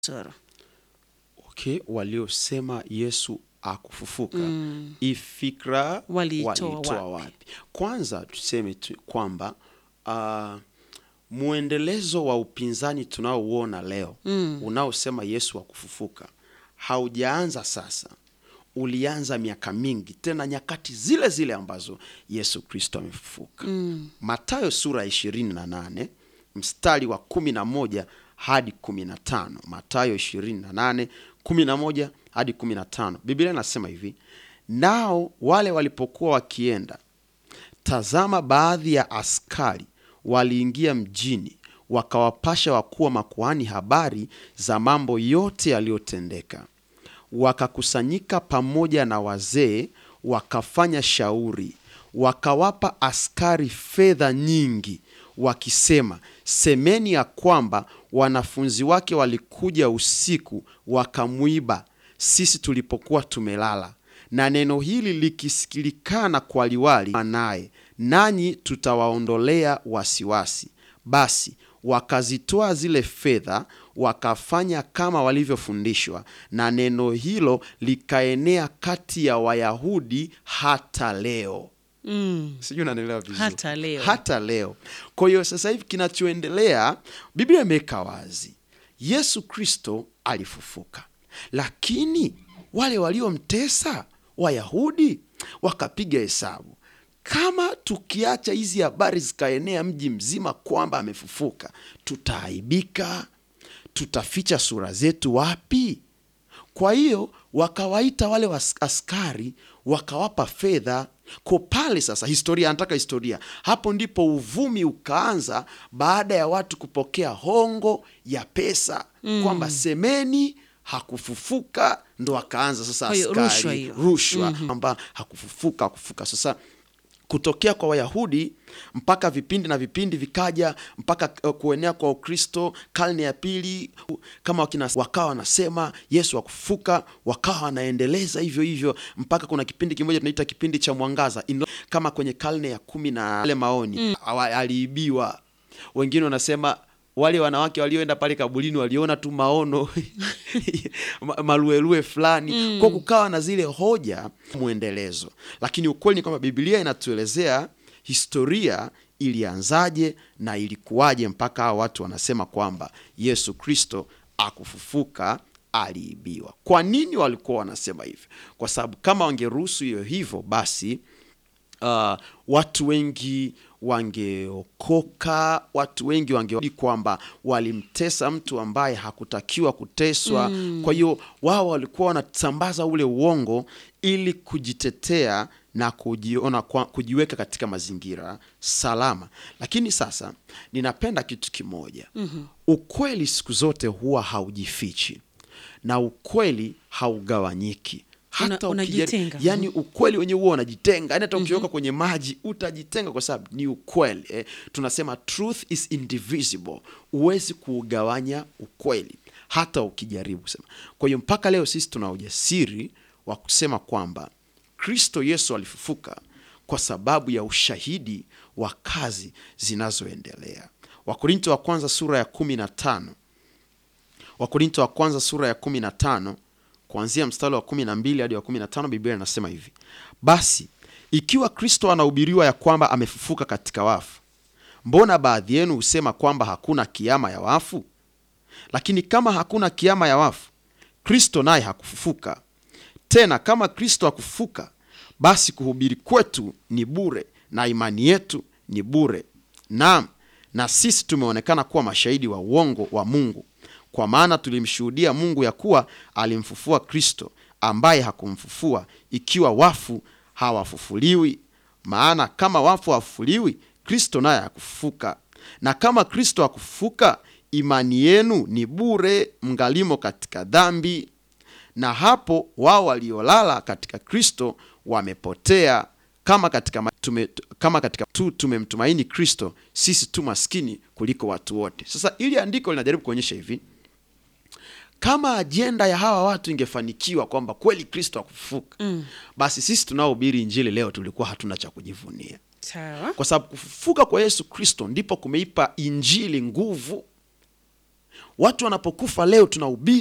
Sura. Okay, waliosema Yesu akufufuka. Ifikra walitoa wapi? Kwanza tuseme kwamba muendelezo wa upinzani tunaouona leo unaosema Yesu akufufuka haujaanza sasa. Ulianza miaka mingi, tena nyakati zile zile ambazo Yesu Kristo amefufuka. Mathayo sura 28 mstari wa 11 hadi 15. Mathayo 28 11 hadi 15. Biblia inasema hivi: nao wale walipokuwa wakienda, tazama, baadhi ya askari waliingia mjini, wakawapasha wakuu wa makuhani habari za mambo yote yaliyotendeka. Wakakusanyika pamoja na wazee, wakafanya shauri, wakawapa askari fedha nyingi, wakisema, semeni ya kwamba wanafunzi wake walikuja usiku wakamwiba sisi tulipokuwa tumelala, na neno hili likisikilikana kwa liwali naye, nanyi tutawaondolea wasiwasi. Basi wakazitoa zile fedha, wakafanya kama walivyofundishwa, na neno hilo likaenea kati ya Wayahudi hata leo. Sijui unanielewa vizuri. Hata leo. Kwa hiyo sasa hivi kinachoendelea, Biblia imeweka wazi, Yesu Kristo alifufuka, lakini wale waliomtesa Wayahudi wakapiga hesabu, kama tukiacha hizi habari zikaenea mji mzima kwamba amefufuka, tutaaibika, tutaficha sura zetu wapi? Kwa hiyo wakawaita wale askari, wakawapa fedha. Kwa pale sasa, historia, anataka historia, hapo ndipo uvumi ukaanza, baada ya watu kupokea hongo ya pesa kwamba semeni hakufufuka, ndo akaanza sasa askari rushwa kwamba hakufufuka. Sasa kutokea kwa Wayahudi mpaka vipindi na vipindi vikaja mpaka kuenea kwa Ukristo karne ya pili, kama wakawa wanasema Yesu akufufuka, wakawa wanaendeleza hivyo hivyo mpaka kuna kipindi kimoja tunaita kipindi cha mwangaza, kama kwenye karne ya 10 na ile maoni aliibiwa. Wengine wanasema wale wanawake walioenda pale kaburini waliona tu maono maluelue fulani. Kwa kukawa na zile hoja muendelezo, lakini ukweli ni kwamba Biblia inatuelezea historia ilianzaje na ilikuwaje mpaka watu wanasema kwamba Yesu Kristo akufufuka, aliibiwa. Kwa nini walikuwa wanasema hivyo? Kwa sababu kama wangeruhusu hiyo hivyo, basi watu wengi wangeokoka, watu wengi wangeona kwamba walimtesa mtu ambaye hakutakiwa kuteswa. Kwa hiyo wao walikuwa wanasambaza ule uongo ili kujitetea na kujiweka katika mazingira salama. Lakini sasa ninapenda kitu kimoja. Ukweli siku zote huwa haujifichi, na ukweli haugawanyiki. Hata unajitenga. Yani ukweli wenyewe huwa unajitenga. Yani hata ukiweka kwenye maji utajitenga, kwa sababu ni ukweli. Tunasema truth is indivisible. Huwezi kuugawanya ukweli hata ukijaribu kusema. Kwa hiyo mpaka leo sisi tuna ujasiri wa kusema kwamba Kristo Yesu alifufuka kwa sababu ya ushahidi wa kazi zinazoendelea. Wakorintho wa kwanza sura ya 15. Wakorintho wa kwanza sura ya 15 kuanzia mstari wa 12 hadi wa 15, Biblia inasema hivi: basi ikiwa Kristo anahubiriwa ya kwamba amefufuka katika wafu, mbona baadhi yenu husema kwamba hakuna kiama ya wafu? Lakini kama hakuna kiama ya wafu, Kristo naye hakufufuka. Tena kama Kristo hakufufuka, basi kuhubiri kwetu ni bure na imani yetu ni bure. Naam, na sisi tumeonekana kuwa mashahidi wa uongo wa Mungu, kwa maana tulimshuhudia Mungu ya kuwa alimfufua Kristo, ambaye hakumfufua, ikiwa wafu hawafufuliwi. Maana kama wafu hawafufuliwi, Kristo naye hakufufuka. Na kama Kristo hakufufuka, imani yenu ni bure, mngalimo katika dhambi. Na hapo wao waliolala katika Kristo wamepotea. Kama katika tumemtumaini Kristo, sisi tu maskini kuliko watu wote. Sasa ili andiko linajaribu kuonyesha hivi: kama ajenda ya hawa watu ingefanikiwa kwamba kweli Kristo hakufufuka, basi sisi tunaohubiri injili leo tulikuwa hatuna cha kujivunia. Kwa sababu kufufuka kwa Yesu Kristo ndipo kumeipa injili nguvu. Watu wanapokufa leo tunahubiri